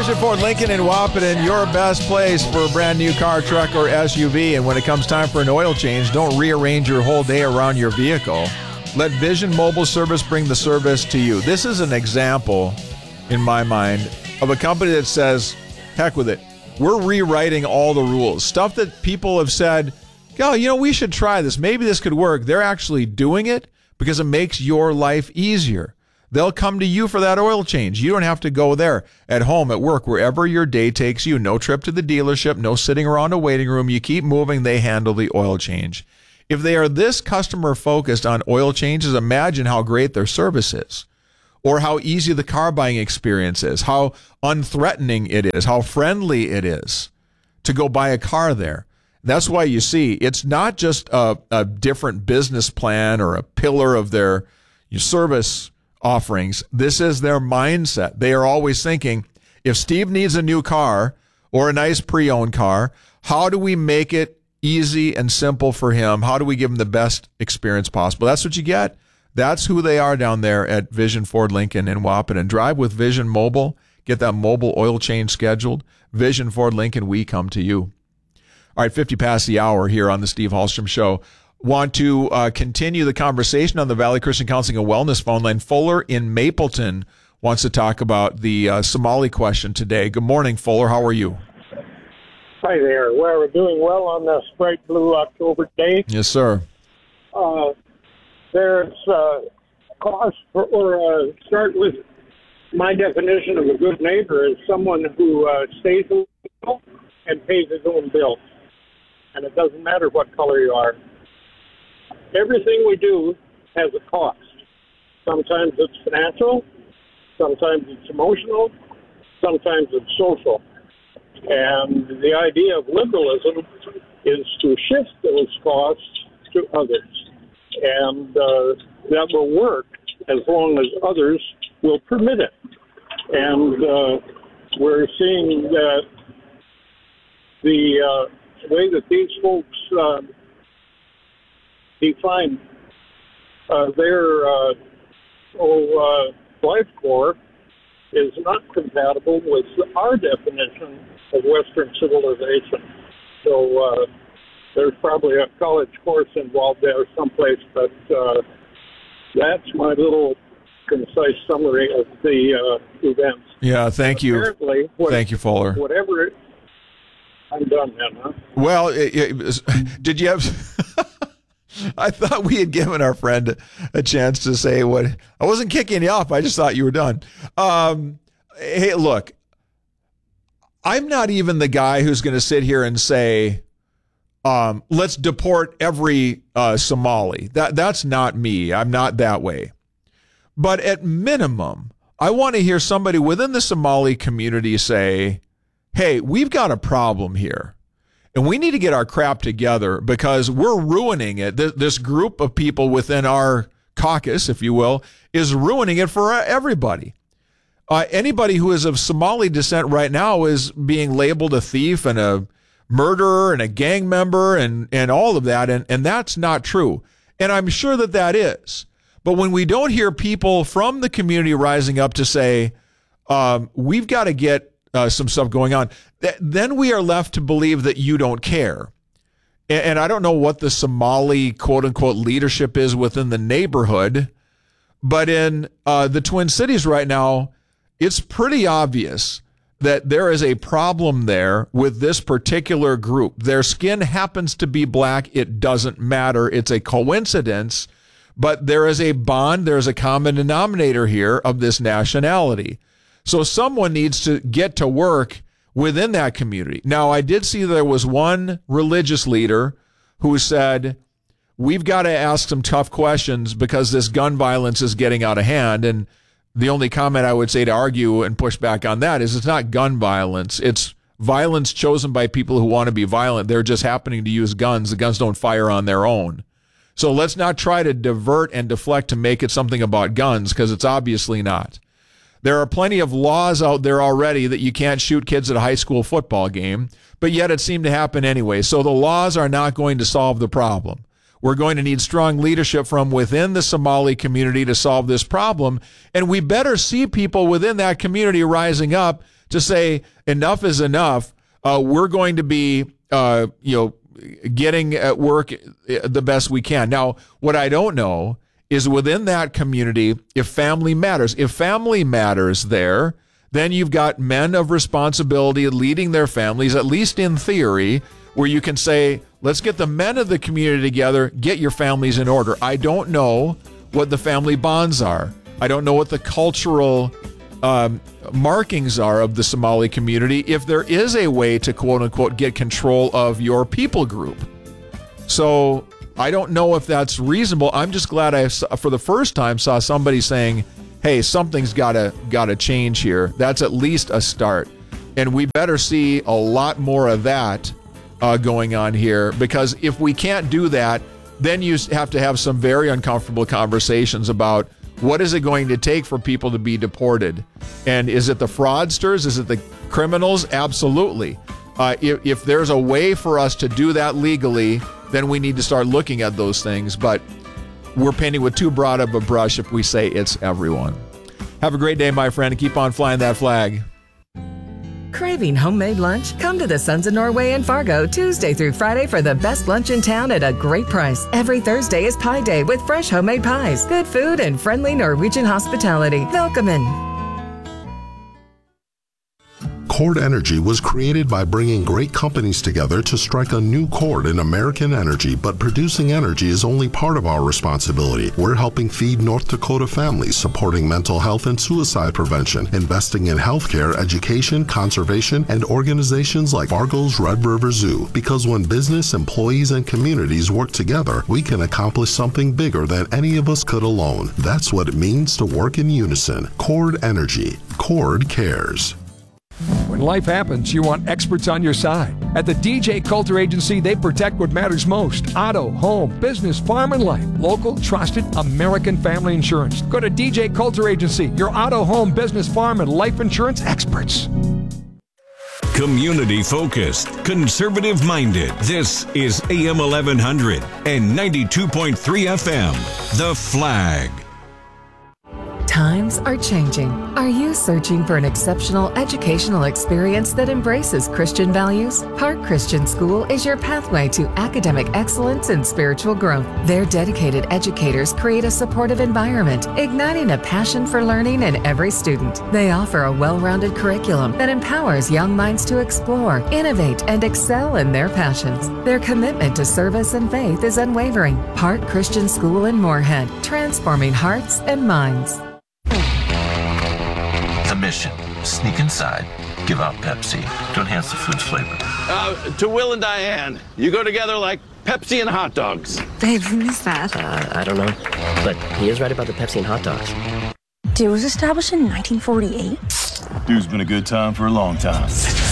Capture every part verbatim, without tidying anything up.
Vision Ford Lincoln in Wahpeton, your best place for a brand new car, truck, or S U V. And when it comes time for an oil change, don't rearrange your whole day around your vehicle. Let Vision Mobile Service bring the service to you. This is an example, in my mind, of a company that says, heck with it. We're rewriting all the rules. Stuff that people have said, oh, you know, we should try this. Maybe this could work. They're actually doing it because it makes your life easier. They'll come to you for that oil change. You don't have to go there. At home, at work, wherever your day takes you. No trip to the dealership, no sitting around a waiting room. You keep moving, they handle the oil change. If they are this customer-focused on oil changes, imagine how great their service is, or how easy the car buying experience is, how unthreatening it is, how friendly it is to go buy a car there. That's why you see it's not just a, a different business plan or a pillar of their service offerings. This is their mindset. They are always thinking, if Steve needs a new car or a nice pre-owned car, how do we make it easy and simple for him? How do we give him the best experience possible? That's what you get. That's who they are down there at Vision Ford Lincoln in Wahpeton. Drive with Vision Mobile. Get that mobile oil change scheduled. Vision Ford Lincoln, we come to you. All right, fifty past the hour here on the Steve Hallstrom Show. Want to uh, continue the conversation on the Valley Christian Counseling and Wellness phone line. Fuller in Mapleton wants to talk about the uh, Somali question today. Good morning, Fuller. How are you? Hi there. Well, we're doing well on this bright blue October day. Yes, sir. Uh, there's uh, cost for, or uh, start with my definition of a good neighbor is someone who uh, stays local and pays his own bills. And it doesn't matter what color you are. Everything we do has a cost. Sometimes it's financial, sometimes it's emotional, sometimes it's social. And the idea of liberalism is to shift those costs to others. And uh, that will work as long as others will permit it. And uh, we're seeing that the uh, way that these folks uh, define uh, their uh, oh, uh, life core is not compatible with our definition of Western civilization. So uh, there's probably a college course involved there someplace, but uh, that's my little concise summary of the uh, events. Yeah, thank you. Apparently, what, thank you, Fuller. Whatever it, I'm done then, huh? Well, it, it was, did you have... I thought we had given our friend a chance to say what... I wasn't kicking you off. I just thought you were done. Um, hey, look, I'm not even the guy who's going to sit here and say, um, let's deport every uh, Somali. That That's not me. I'm not that way. But at minimum, I want to hear somebody within the Somali community say, hey, we've got a problem here. And we need to get our crap together because we're ruining it. This group of people within our caucus, if you will, is ruining it for everybody. Uh, anybody who is of Somali descent right now is being labeled a thief and a murderer and a gang member and, and all of that. And, and that's not true. And I'm sure that that is. But when we don't hear people from the community rising up to say, um, we've got to get Uh, some stuff going on, th- then we are left to believe that you don't care. And, and I don't know what the Somali quote-unquote leadership is within the neighborhood, but in uh, the Twin Cities right now, it's pretty obvious that there is a problem there with this particular group. Their skin happens to be black. It doesn't matter. It's a coincidence, but there is a bond. There's a common denominator here of this nationality. So someone needs to get to work within that community. Now, I did see there was one religious leader who said, we've got to ask some tough questions because this gun violence is getting out of hand. And the only comment I would say to argue and push back on that is it's not gun violence. It's violence chosen by people who want to be violent. They're just happening to use guns. The guns don't fire on their own. So let's not try to divert and deflect to make it something about guns because it's obviously not. There are plenty of laws out there already that you can't shoot kids at a high school football game, but yet it seemed to happen anyway. So the laws are not going to solve the problem. We're going to need strong leadership from within the Somali community to solve this problem, and we better see people within that community rising up to say enough is enough. Uh, we're going to be, uh, you know, getting at work the best we can. Now, what I don't know is within that community, if family matters. If family matters there, then you've got men of responsibility leading their families, at least in theory, where you can say, let's get the men of the community together, get your families in order. I don't know what the family bonds are. I don't know what the cultural um, markings are of the Somali community, if there is a way to, quote unquote, get control of your people group. So I don't know if that's reasonable. I'm just glad I, for the first time, saw somebody saying, hey, something's gotta gotta change here. That's at least a start. And we better see a lot more of that uh, going on here, because if we can't do that, then you have to have some very uncomfortable conversations about what is it going to take for people to be deported. And is it the fraudsters? Is it the criminals? Absolutely. Uh, if, if there's a way for us to do that legally, then we need to start looking at those things. But we're painting with too broad of a brush if we say it's everyone. Have a great day, my friend, and keep on flying that flag. Craving homemade lunch? Come to the Sons of Norway in Fargo Tuesday through Friday for the best lunch in town at a great price. Every Thursday is Pie Day with fresh homemade pies, good food, and friendly Norwegian hospitality. Velkommen. Chord Energy was created by bringing great companies together to strike a new chord in American energy, but producing energy is only part of our responsibility. We're helping feed North Dakota families, supporting mental health and suicide prevention, investing in healthcare, education, conservation, and organizations like Fargo's Red River Zoo. Because when business, employees, and communities work together, we can accomplish something bigger than any of us could alone. That's what it means to work in unison. Chord Energy. Chord cares. When life happens, you want experts on your side. At the D J Coulter Agency, they protect what matters most. Auto, home, business, farm, and life. Local, trusted, American family insurance. Go to D J Coulter Agency, your auto, home, business, farm, and life insurance experts. Community focused, conservative minded. This is A M eleven hundred and ninety-two point three F M. The Flag. Times are changing. Are you searching for an exceptional educational experience that embraces Christian values? Park Christian School is your pathway to academic excellence and spiritual growth. Their dedicated educators create a supportive environment, igniting a passion for learning in every student. They offer a well-rounded curriculum that empowers young minds to explore, innovate, and excel in their passions. Their commitment to service and faith is unwavering. Park Christian School in Moorhead, transforming hearts and minds. The mission, sneak inside, give out Pepsi to enhance the food's flavor. Uh, to Will and Diane, you go together like Pepsi and hot dogs. Babe, who is that? Uh, I don't know, but he is right about the Pepsi and hot dogs. Dude was established in nineteen forty-eight. Dude's been a good time for a long time.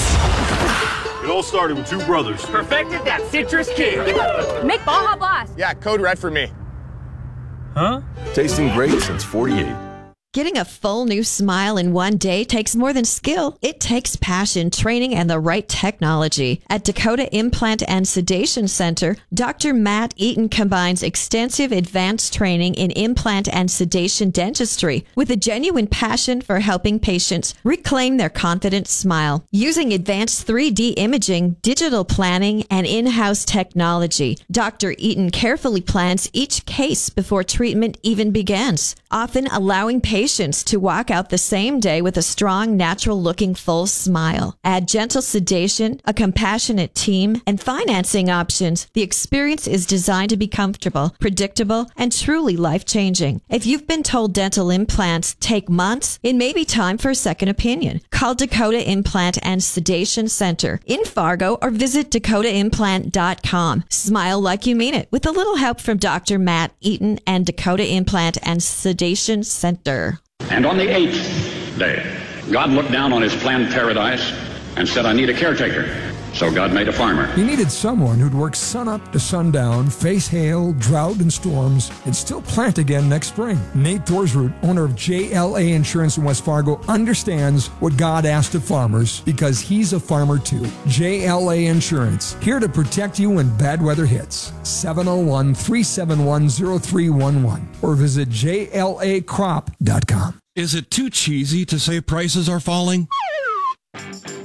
It all started with two brothers. Perfected that citrus kick. Make Baja Blast. Yeah, code red for me. Huh? Tasting great since forty-eight. Getting a full new smile in one day takes more than skill. It takes passion, training, and the right technology. At Dakota Implant and Sedation Center, Doctor Matt Eaton combines extensive advanced training in implant and sedation dentistry with a genuine passion for helping patients reclaim their confident smile. Using advanced three D imaging, digital planning, and in-house technology, Doctor Eaton carefully plans each case before treatment even begins, often allowing patients to walk out the same day with a strong, natural-looking full smile. Add gentle sedation, a compassionate team, and financing options. The experience is designed to be comfortable, predictable, and truly life-changing. If you've been told dental implants take months, it may be time for a second opinion. Call Dakota Implant and Sedation Center in Fargo or visit dakota implant dot com. Smile like you mean it with a little help from Doctor Matt Eaton and Dakota Implant and Sedation Center. And on the eighth day, God looked down on his planned paradise and said, I need a caretaker. So God made a farmer. He needed someone who'd work sunup to sundown, face hail, drought, and storms, and still plant again next spring. Nate Thorsroot, owner of J L A Insurance in West Fargo, understands what God asked of farmers because he's a farmer too. J L A Insurance, here to protect you when bad weather hits. seven oh one, three seven one, oh three one one or visit J L A crop dot com. Is it too cheesy to say prices are falling?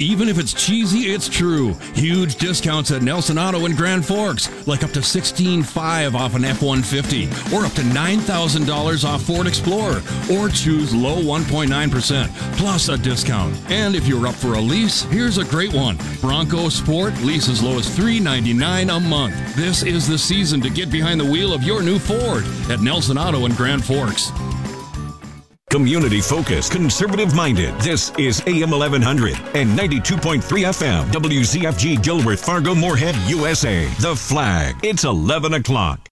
Even if it's cheesy, it's true. Huge discounts at Nelson Auto in Grand Forks, like up to sixteen thousand five hundred dollars off an F one fifty, or up to nine thousand dollars off Ford Explorer, or choose low one point nine percent, plus a discount. And if you're up for a lease, here's a great one. Bronco Sport, lease as low as three hundred ninety-nine dollars a month. This is the season to get behind the wheel of your new Ford at Nelson Auto in Grand Forks. Community focused, conservative minded. This is A M eleven hundred and ninety-two point three F M. W Z F G Gilworth, Fargo, Moorhead, U S A. The Flag. It's eleven o'clock.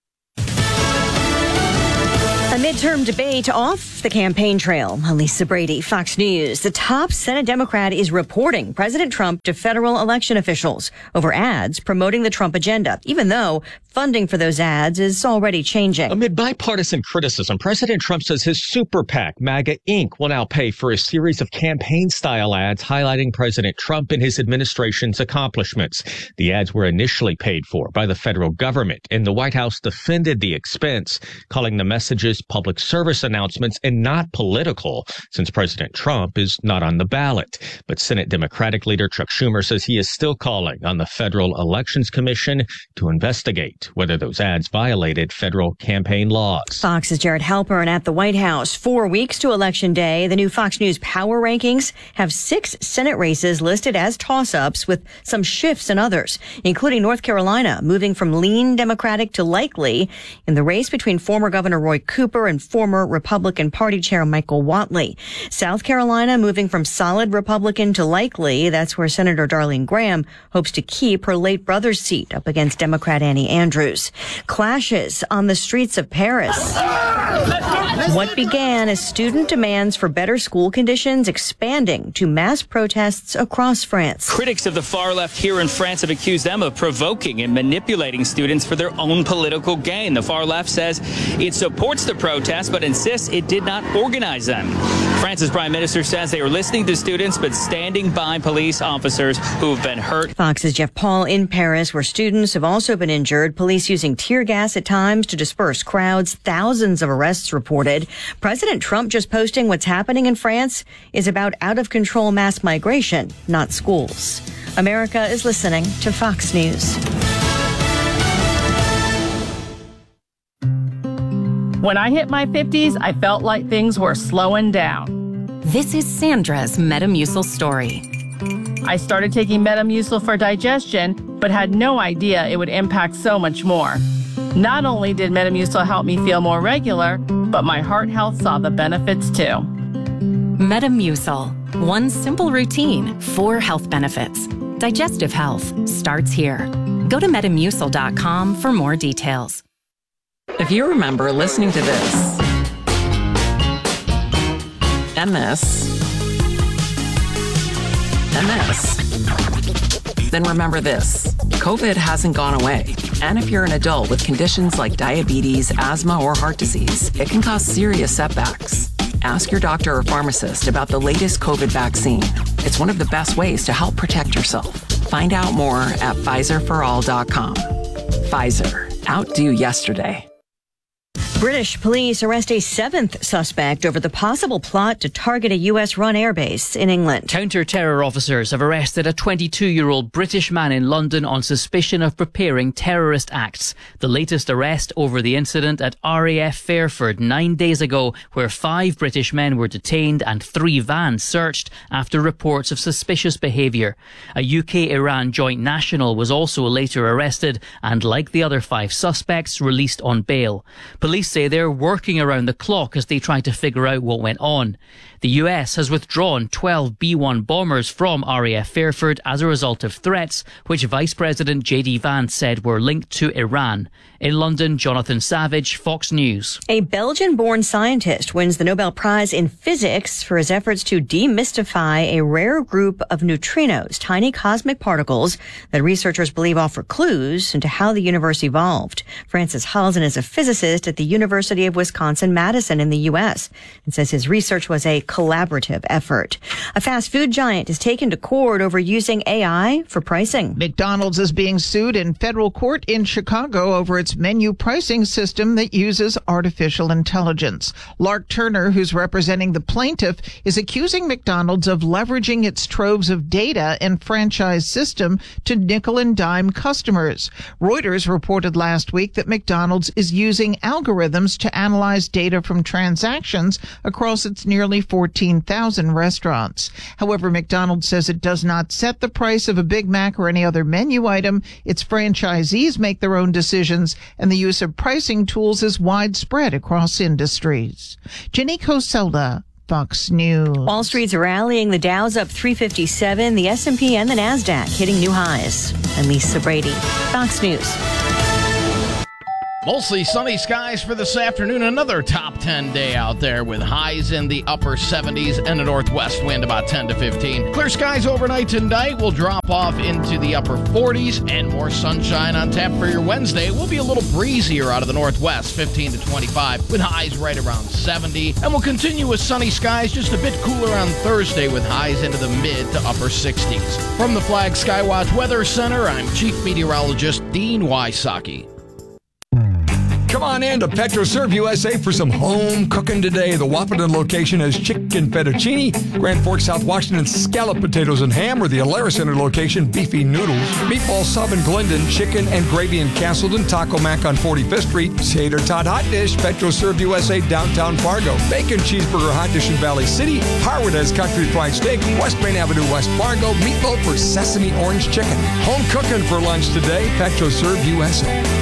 A midterm debate off the campaign trail. Lisa Brady, Fox News. The top Senate Democrat is reporting President Trump to federal election officials over ads promoting the Trump agenda, even though funding for those ads is already changing. Amid bipartisan criticism, President Trump says his super PAC, MAGA Incorporated, will now pay for a series of campaign-style ads highlighting President Trump and his administration's accomplishments. The ads were initially paid for by the federal government, and the White House defended the expense, calling the messages public service announcements and not political, since President Trump is not on the ballot. But Senate Democratic leader Chuck Schumer says he is still calling on the Federal Elections Commission to investigate whether those ads violated federal campaign laws. Fox's Jared Halpern at the White House. Four weeks to Election Day, the new Fox News Power Rankings have six Senate races listed as toss-ups, with some shifts in others, including North Carolina moving from lean Democratic to likely in the race between former Governor Roy Cooper and former Republican Party Chair Michael Whatley. South Carolina moving from solid Republican to likely. That's where Senator Darlene Graham hopes to keep her late brother's seat up against Democrat Annie Andrews. Clashes on the streets of Paris. What began as student demands for better school conditions expanding to mass protests across France. Critics of the far left here in France have accused them of provoking and manipulating students for their own political gain. The far left says it supports the protests, but insists it did not organize them. France's prime minister says they were listening to students, but standing by police officers who have been hurt. Fox's Jeff Paul in Paris, where students have also been injured. Police using tear gas at times to disperse crowds. Thousands of arrests reported. President Trump just posting what's happening in France is about out-of-control mass migration, not schools. America is listening to Fox News. When I hit my fifties, I felt like things were slowing down. This is Sandra's Metamucil story. I started taking Metamucil for digestion, but had no idea it would impact so much more. Not only did Metamucil help me feel more regular, but my heart health saw the benefits too. Metamucil. One simple routine, four health benefits. Digestive health starts here. Go to metamucil dot com for more details. If you remember listening to this, and this, and this, then remember this. COVID hasn't gone away. And if you're an adult with conditions like diabetes, asthma, or heart disease, it can cause serious setbacks. Ask your doctor or pharmacist about the latest COVID vaccine. It's one of the best ways to help protect yourself. Find out more at Pfizer for all dot com. Pfizer. Outdo yesterday. British police arrest a seventh suspect over the possible plot to target a U S-run airbase in England. Counter-terror officers have arrested a twenty-two-year-old British man in London on suspicion of preparing terrorist acts. The latest arrest over the incident at R A F Fairford nine days ago, where five British men were detained and three vans searched after reports of suspicious behaviour. A U K-Iran joint national was also later arrested and, like the other five suspects, released on bail. Police say they're working around the clock as they try to figure out what went on. The U S has withdrawn twelve B one bombers from R A F Fairford as a result of threats, which Vice President J D Vance said were linked to Iran. In London, Jonathan Savage, Fox News. A Belgian-born scientist wins the Nobel Prize in Physics for his efforts to demystify a rare group of neutrinos, tiny cosmic particles that researchers believe offer clues into how the universe evolved. Francis Halzen is a physicist at the University University of Wisconsin-Madison in the U S and says his research was a collaborative effort. A fast food giant is taken to court over using A I for pricing. McDonald's is being sued in federal court in Chicago over its menu pricing system that uses artificial intelligence. Lark Turner, who's representing the plaintiff, is accusing McDonald's of leveraging its troves of data and franchise system to nickel and dime customers. Reuters reported last week that McDonald's is using algorithms to analyze data from transactions across its nearly fourteen thousand restaurants. However, McDonald's says it does not set the price of a Big Mac or any other menu item. Its franchisees make their own decisions, and the use of pricing tools is widespread across industries. Jenny Coselda, Fox News. Wall Street's rallying. The Dow's up three fifty-seven, the S and P and the NASDAQ hitting new highs. I'm Lisa Brady, Fox News. Mostly sunny skies for this afternoon. Another top ten day out there with highs in the upper seventies and a northwest wind about ten to fifteen. Clear skies overnight tonight will drop off into the upper forties and more sunshine on tap for your Wednesday. It will be a little breezier out of the northwest, fifteen to twenty-five, with highs right around seventy. And we'll continue with sunny skies, just a bit cooler on Thursday with highs into the mid to upper sixties. From the Flag Skywatch Weather Center, I'm Chief Meteorologist Dean Wysocki. Come on in to PetroServe U S A for some home cooking today. The Wahpeton location has chicken fettuccine, Grand Forks, South Washington, scallop potatoes and ham, or the Alara Center location, beefy noodles, meatball sub in Glendon, chicken and gravy in Castleton, Taco Mac on forty-fifth Street, Seder Tot Hot Dish, PetroServe U S A, downtown Fargo, Bacon Cheeseburger Hot Dish in Valley City, Harwood has Country Fried Steak, West Main Avenue, West Fargo, meatloaf or sesame orange chicken. Home cooking for lunch today, PetroServe U S A.